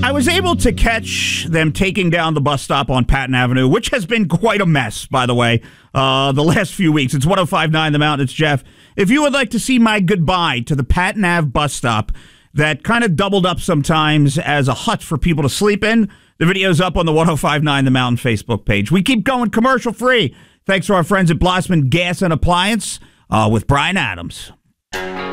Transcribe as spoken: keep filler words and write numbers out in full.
I was able to catch them taking down the bus stop on Patton Avenue, which has been quite a mess, by the way, uh, the last few weeks. It's one oh five point nine The Mountain. It's Jeff. If you would like to see my goodbye to the Patton Ave bus stop that kind of doubled up sometimes as a hut for people to sleep in, the video's up on the one oh five point nine The Mountain Facebook page. We keep going commercial-free. Thanks to our friends at Blossman Gas and Appliance uh, with Brian Adams.